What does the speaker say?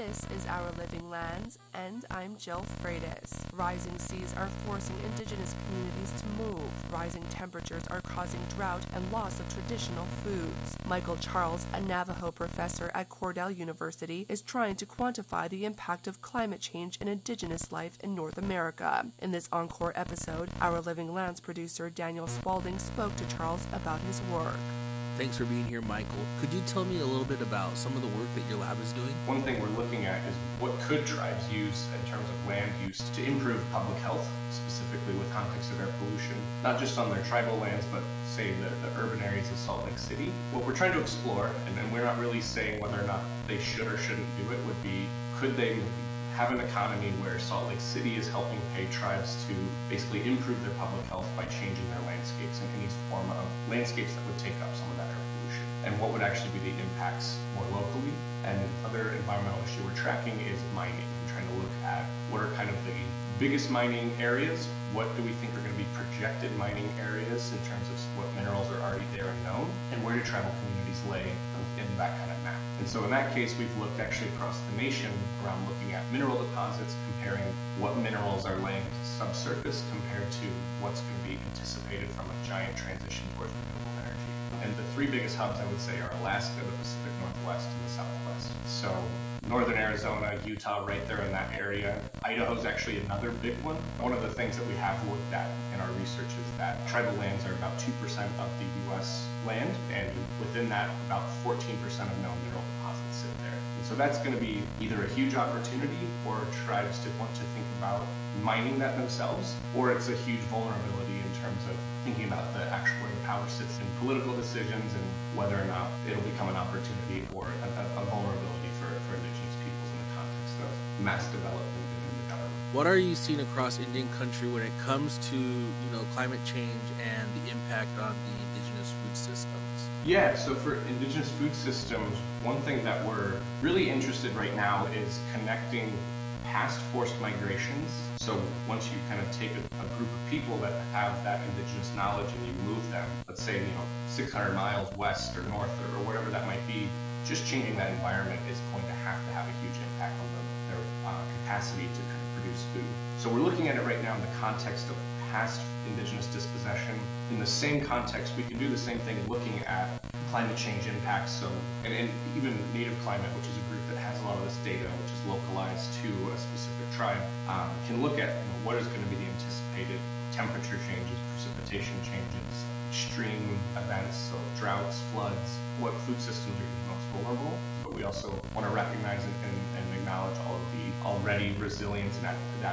This is Our Living Lands, and I'm Jill Freitas. Rising seas are forcing indigenous communities to move. Rising temperatures are causing drought and loss of traditional foods. Michael Charles, a Navajo professor at Cornell University, is trying to quantify the impact of climate change in indigenous life in North America. In this encore episode, Our Living Lands producer Daniel Spaulding spoke to Charles about his work. Thanks for being here, Michael. Could you tell me a little bit about some of the work that your lab is doing? One thing we're looking at is what could tribes use in terms of land use to improve public health, specifically with context of air pollution, not just on their tribal lands, but say the urban areas of Salt Lake City. What we're trying to explore, and we're not really saying whether or not they should or shouldn't do it, would be could they have an economy where Salt Lake City is helping pay tribes to basically improve their public health by changing their landscapes in any form of landscapes that would take up some of that air pollution, and what would actually be the impacts more locally. And another environmental issue we're tracking is mining. We're trying to look at what are kind of the biggest mining areas, what do we think are going to be projected mining areas in terms of what minerals are already there and known, and where do tribal communities lay in that kind of map. And so in that case, we've looked actually across the nation around looking at mineral deposits, comparing what minerals are laying subsurface compared to what's going to be anticipated from a giant transition towards renewable energy. And the three biggest hubs, I would say, are Alaska, the Pacific Northwest, and the Southwest. So northern Arizona, Utah, right there in that area. Idaho's actually another big one. One of the things that we have looked at in our research is that tribal lands are about 2% of the U.S. land, and within that, about 14% of known mineral deposits sit there. And so that's going to be either a huge opportunity for tribes to want to think about mining that themselves, or it's a huge vulnerability in terms of thinking about the actual where the power sits in political decisions and whether or not it'll become an opportunity or a vulnerability for indigenous peoples in the context of mass development in the government. What are you seeing across Indian country when it comes to, climate change and the impact on the indigenous food systems? Yeah, so for indigenous food systems, one thing that we're really interested right now is connecting past forced migrations. So once you kind of take a group of people that have that indigenous knowledge and you move them, let's say, 600 miles west or north or whatever that might be, just changing that environment is going to have a huge impact on their capacity to kind of produce food. So we're looking at it right now in the context of past indigenous dispossession. In the same context, we can do the same thing looking at climate change impacts. So, and even native climate, which is a group that has a lot of this data, which is localized to a specific tribe, can look at what is going to be the anticipated temperature changes, precipitation changes, extreme events, so droughts, floods, what food systems are most vulnerable. But we also want to recognize and acknowledge all of the already resilience and